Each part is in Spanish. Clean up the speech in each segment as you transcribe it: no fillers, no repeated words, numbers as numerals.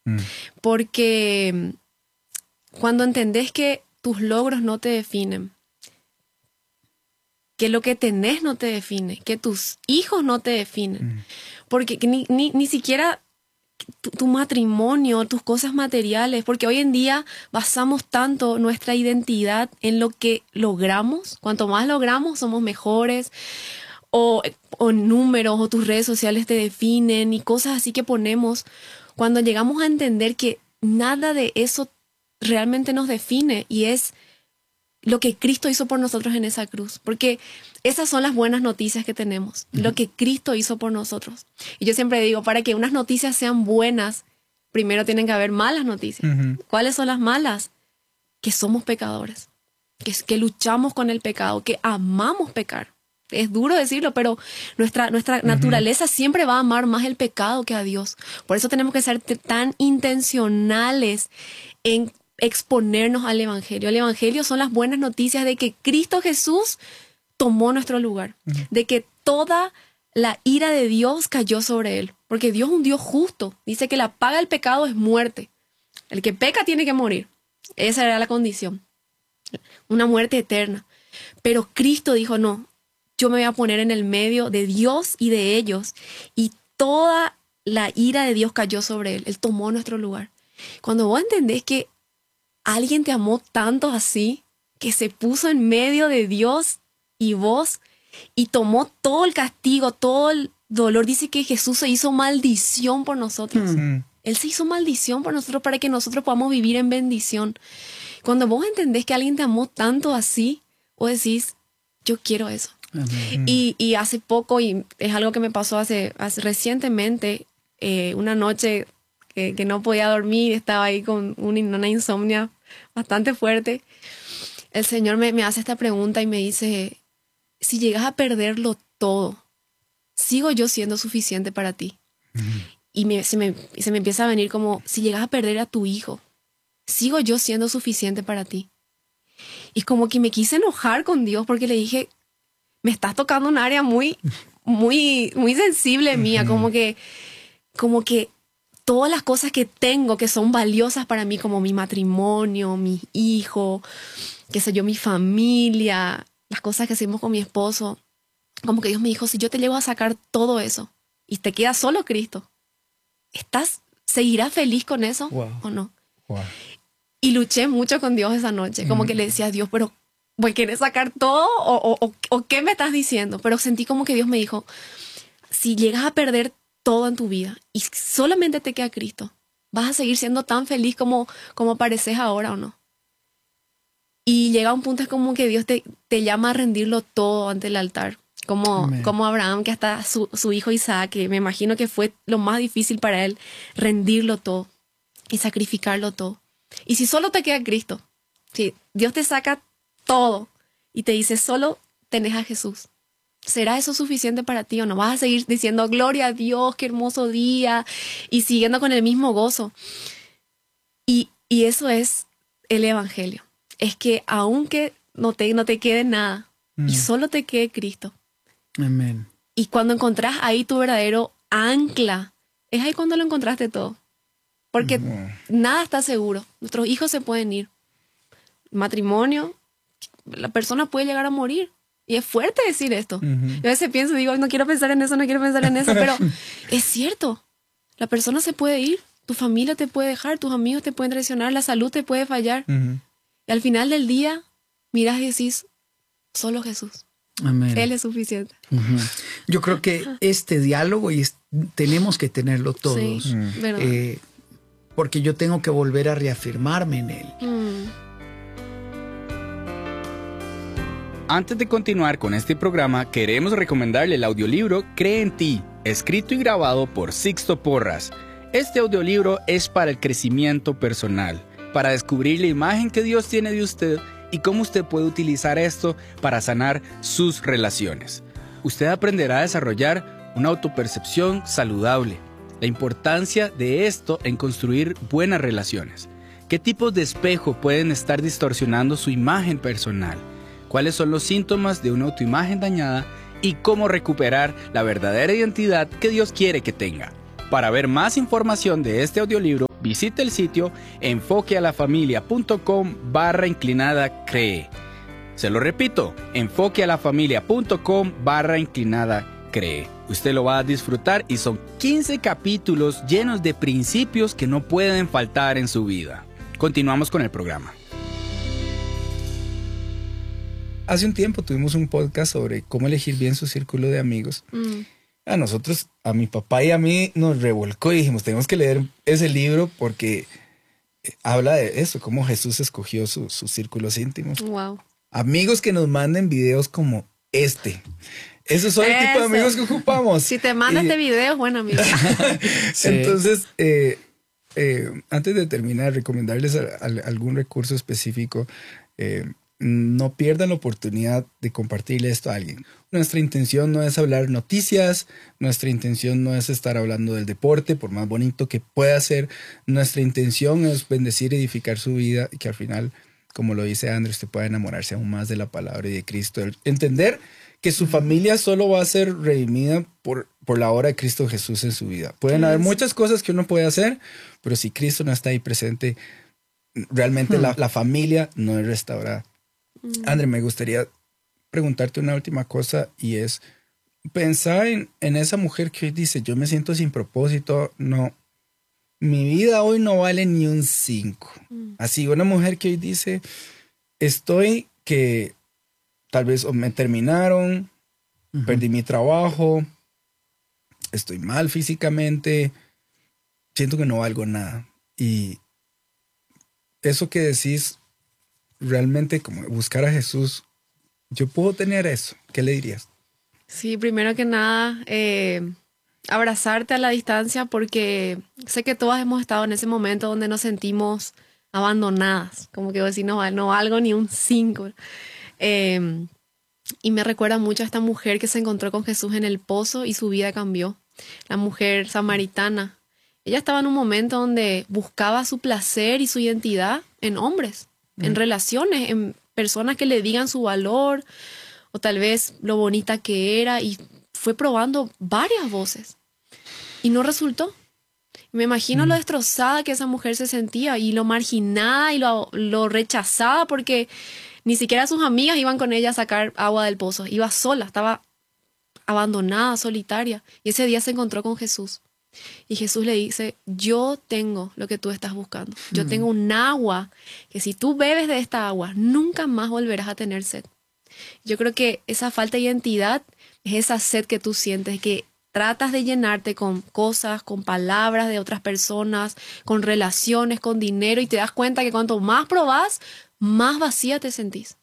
Porque cuando entendés que tus logros no te definen, que lo que tenés no te define, que tus hijos no te definen, porque ni siquiera tu matrimonio, tus cosas materiales, porque hoy en día basamos tanto nuestra identidad en lo que logramos. Cuanto más logramos, somos mejores, o números, o tus redes sociales te definen, y cosas así que ponemos. Cuando llegamos a entender que nada de eso realmente nos define, y es lo que Cristo hizo por nosotros en esa cruz. Porque esas son las buenas noticias que tenemos. Lo que Cristo hizo por nosotros. Y yo siempre digo, para que unas noticias sean buenas, primero tienen que haber malas noticias. ¿Cuáles son las malas? Que somos pecadores. Que luchamos con el pecado. Que amamos pecar. Es duro decirlo, pero nuestra naturaleza siempre va a amar más el pecado que a Dios. Por eso tenemos que ser tan intencionales en exponernos al Evangelio. El Evangelio son las buenas noticias de que Cristo Jesús tomó nuestro lugar, de que toda la ira de Dios cayó sobre él, porque Dios es un Dios justo. Dice que la paga del pecado es muerte. El que peca tiene que morir. Esa era la condición, una muerte eterna. Pero Cristo dijo, no, yo me voy a poner en el medio de Dios y de ellos, y toda la ira de Dios cayó sobre él. Él tomó nuestro lugar. Cuando vos entendés que alguien te amó tanto así, que se puso en medio de Dios y vos, y tomó todo el castigo, todo el dolor. Dice que Jesús se hizo maldición por nosotros. Él se hizo maldición por nosotros para que nosotros podamos vivir en bendición. Cuando vos entendés que alguien te amó tanto así, vos decís, yo quiero eso. Y hace poco, y es algo que me pasó recientemente, una noche que no podía dormir, estaba ahí con una insomnia bastante fuerte. El Señor me hace esta pregunta y me dice, si llegas a perderlo todo, ¿sigo yo siendo suficiente para ti? Y se me empieza a venir como, si llegas a perder a tu hijo, ¿sigo yo siendo suficiente para ti? Y como que me quise enojar con Dios, porque le dije, me estás tocando un área muy, muy, muy sensible mía, como que todas las cosas que tengo que son valiosas para mí, como mi matrimonio, mi hijo, qué sé yo, mi familia, las cosas que hacemos con mi esposo. Como que Dios me dijo, si yo te llego a sacar todo eso y te queda solo Cristo, ¿seguirás feliz con eso o no? Y luché mucho con Dios esa noche. Como que le decía a Dios, pero ¿quieres sacar todo o qué me estás diciendo? Pero sentí como que Dios me dijo, si llegas a perder todo en tu vida y solamente te queda Cristo, ¿vas a seguir siendo tan feliz como pareces ahora o no? Y llega un punto, es como que Dios te llama a rendirlo todo ante el altar, como Abraham, que hasta su hijo Isaac, que me imagino que fue lo más difícil para él, rendirlo todo y sacrificarlo todo. Y si solo te queda Cristo, si Dios te saca todo y te dice, solo tenés a Jesús, ¿será eso suficiente para ti o no? ¿Vas a seguir diciendo, gloria a Dios, qué hermoso día, y siguiendo con el mismo gozo? Y eso es el Evangelio. Es que aunque no te quede nada, y solo te quede Cristo. Amén. Y cuando encontrás ahí tu verdadero ancla, es ahí cuando lo encontraste todo. Porque nada está seguro. Nuestros hijos se pueden ir. Matrimonio, la persona puede llegar a morir. Y es fuerte decir esto. Yo a veces pienso, digo, no quiero pensar en eso, pero es cierto. La persona se puede ir, tu familia te puede dejar, tus amigos te pueden traicionar, la salud te puede fallar. Y al final del día, miras y decís, solo Jesús. Amén. Él es suficiente. Yo creo que este diálogo tenemos que tenerlo todos. Sí, verdad. Porque yo tengo que volver a reafirmarme en él. Antes de continuar con este programa, queremos recomendarle el audiolibro Cree en ti, escrito y grabado por Sixto Porras. Este audiolibro es para el crecimiento personal, para descubrir la imagen que Dios tiene de usted y cómo usted puede utilizar esto para sanar sus relaciones. Usted aprenderá a desarrollar una autopercepción saludable, la importancia de esto en construir buenas relaciones, qué tipos de espejo pueden estar distorsionando su imagen personal, cuáles son los síntomas de una autoimagen dañada y cómo recuperar la verdadera identidad que Dios quiere que tenga. Para ver más información de este audiolibro, visite el sitio enfoquealafamilia.com/cree. Se lo repito, enfoquealafamilia.com/cree. Usted lo va a disfrutar y son 15 capítulos llenos de principios que no pueden faltar en su vida. Continuamos con el programa. Hace un tiempo tuvimos un podcast sobre cómo elegir bien su círculo de amigos. A nosotros, a mi papá y a mí, nos revolcó y dijimos, tenemos que leer ese libro porque habla de eso, cómo Jesús escogió sus círculos íntimos. Wow. Amigos que nos manden videos como este. Esos son el tipo de amigos que ocupamos. Si te manda este video, es buen amigo. Sí. Entonces, antes de terminar, recomendarles algún recurso específico. No pierdan la oportunidad de compartirle esto a alguien. Nuestra intención no es hablar noticias, nuestra intención no es estar hablando del deporte, por más bonito que pueda ser. Nuestra intención es bendecir y edificar su vida y que al final, como lo dice Andrew, usted pueda enamorarse aún más de la palabra y de Cristo. Entender que su familia solo va a ser redimida por la obra de Cristo Jesús en su vida. Pueden haber muchas cosas que uno puede hacer, pero si Cristo no está ahí presente, realmente la familia no es restaurada. André, me gustaría preguntarte una última cosa y es pensar en esa mujer que hoy dice, yo me siento sin propósito, no, mi vida hoy no vale ni un 5. Así, una mujer que hoy dice, estoy que tal vez me terminaron, perdí mi trabajo, estoy mal físicamente, siento que no valgo nada. Y eso que decís, realmente como buscar a Jesús, yo puedo tener eso. ¿Qué le dirías? Sí, primero que nada, abrazarte a la distancia, porque sé que todas hemos estado en ese momento donde nos sentimos abandonadas, como que decir, no valgo ni un 5. Y me recuerda mucho a esta mujer que se encontró con Jesús en el pozo y su vida cambió. La mujer samaritana. Ella estaba en un momento donde buscaba su placer y su identidad en hombres, en relaciones, en personas que le digan su valor o tal vez lo bonita que era, y fue probando varias voces y no resultó. Me imagino lo destrozada que esa mujer se sentía y lo marginada y lo rechazada, porque ni siquiera sus amigas iban con ella a sacar agua del pozo. Iba sola, estaba abandonada, solitaria. Y ese día se encontró con Jesús. Y Jesús le dice, yo tengo lo que tú estás buscando. Yo tengo un agua que si tú bebes de esta agua, nunca más volverás a tener sed. Yo creo que esa falta de identidad es esa sed que tú sientes, que tratas de llenarte con cosas, con palabras de otras personas, con relaciones, con dinero, y te das cuenta que cuanto más probás, más vacía te sentís.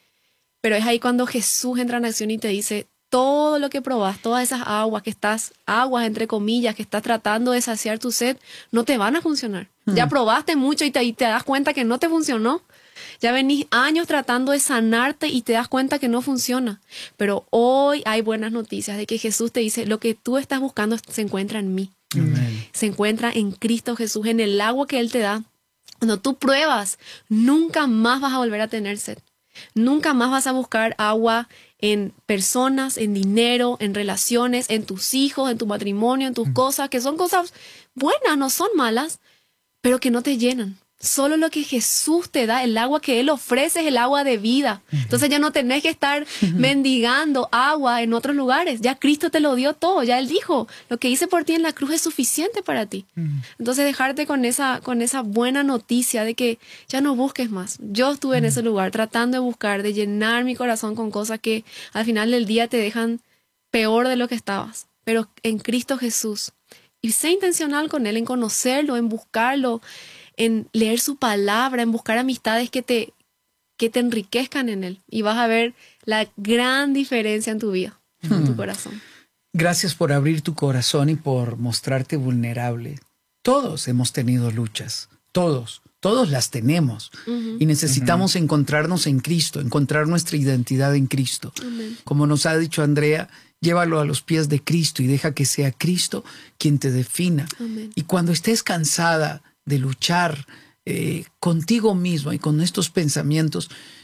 Pero es ahí cuando Jesús entra en acción y te dice, todo lo que probás, todas esas aguas aguas entre comillas, que estás tratando de saciar tu sed, no te van a funcionar. Ya probaste mucho y te das cuenta que no te funcionó. Ya venís años tratando de sanarte y te das cuenta que no funciona. Pero hoy hay buenas noticias de que Jesús te dice, lo que tú estás buscando se encuentra en mí. Se encuentra en Cristo Jesús, en el agua que Él te da. Cuando tú pruebas, nunca más vas a volver a tener sed. Nunca más vas a buscar agua en personas, en dinero, en relaciones, en tus hijos, en tu matrimonio, en tus cosas, que son cosas buenas, no son malas, pero que no te llenan. Solo lo que Jesús te da, el agua que Él ofrece, es el agua de vida. Entonces ya no tenés que estar mendigando agua en otros lugares. Ya Cristo te lo dio todo. Ya Él dijo, lo que hice por ti en la cruz es suficiente para ti. Entonces dejarte con esa buena noticia de que ya no busques más. Yo estuve en ese lugar tratando de buscar, de llenar mi corazón con cosas que al final del día te dejan peor de lo que estabas. Pero en Cristo Jesús. Y sé intencional con Él, en conocerlo, en buscarlo, en leer su palabra, en buscar amistades que te enriquezcan en Él. Y vas a ver la gran diferencia en tu vida, en tu corazón. Gracias por abrir tu corazón y por mostrarte vulnerable. Todos hemos tenido luchas, todos las tenemos. Y necesitamos encontrarnos en Cristo, encontrar nuestra identidad en Cristo. Como nos ha dicho Andrea, llévalo a los pies de Cristo y deja que sea Cristo quien te defina. Y cuando estés cansada de luchar contigo mismo y con estos pensamientos,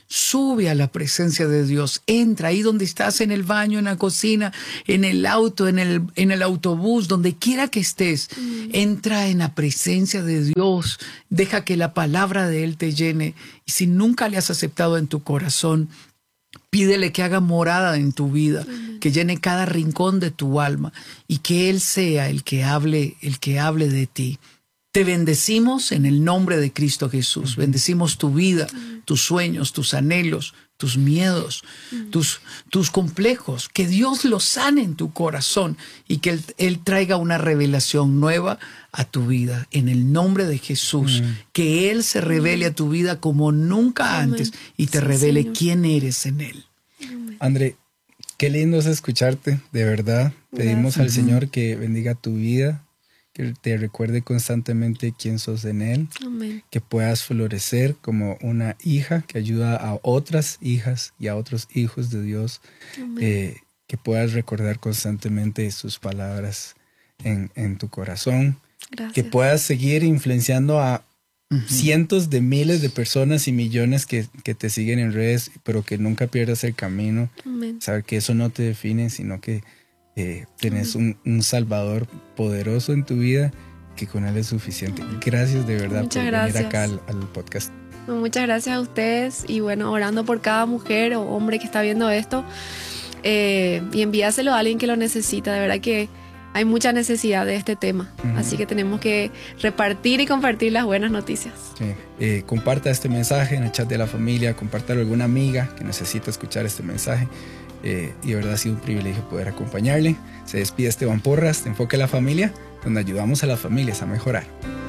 Sube a la presencia de Dios. Entra ahí donde estás, en el baño, en la cocina, en el auto, en el autobús, donde quiera que estés. Entra en la presencia de Dios. Deja que la palabra de Él te llene. Y si nunca le has aceptado en tu corazón, pídele que haga morada en tu vida, que llene cada rincón de tu alma y que Él sea el que hable de ti. Te bendecimos en el nombre de Cristo Jesús. Bendecimos tu vida, tus sueños, tus anhelos, tus miedos, tus complejos. Que Dios los sane en tu corazón y que Él traiga una revelación nueva a tu vida. En el nombre de Jesús, que Él se revele a tu vida como nunca antes y te revele Señor, quién eres en Él. André, qué lindo es escucharte, de verdad. Pedimos al Señor que bendiga tu vida, que te recuerde constantemente quién sos en Él. Amén. Que puedas florecer como una hija que ayuda a otras hijas y a otros hijos de Dios. Que puedas recordar constantemente sus palabras en tu corazón. Gracias. Que puedas seguir influenciando a cientos de miles de personas y millones que te siguen en redes, pero que nunca pierdas el camino. Amén. Saber que eso no te define, sino que tenés un Salvador poderoso en tu vida, que con Él es suficiente. Gracias de verdad por venir acá al podcast. Muchas gracias a ustedes y bueno, orando por cada mujer o hombre que está viendo esto y envíaselo a alguien que lo necesita. De verdad que hay mucha necesidad de este tema, así que tenemos que repartir y compartir las buenas noticias. Sí. Comparta este mensaje en el chat de la familia, compártalo a alguna amiga que necesita escuchar este mensaje. Y de verdad ha sido un privilegio poder acompañarle. Se despide Esteban Porras de Enfoque a la Familia, donde ayudamos a las familias a mejorar.